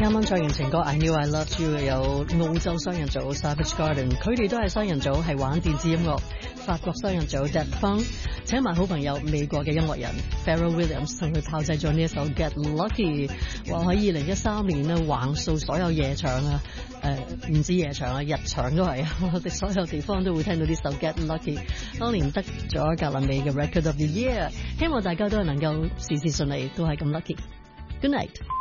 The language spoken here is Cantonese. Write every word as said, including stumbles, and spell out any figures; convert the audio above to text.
啱啱唱完情歌 I Knew I Loved You 有澳洲雙人組 Savage Garden， 佢哋都係雙人組，係玩電子音樂。法國雙人組 Daft Punk 請埋好朋友美國嘅音樂人 Pharrell Williams 同佢炮製咗呢一首 Get Lucky， 話喺二零一三年咧橫掃所有夜場啊，誒唔止夜場啊，日場都係，我哋所有地方都會聽到呢首 Get Lucky。當年得咗格林美嘅 Record of the Year， 希望大家都係能夠事事順利，都係咁 lucky。Good night。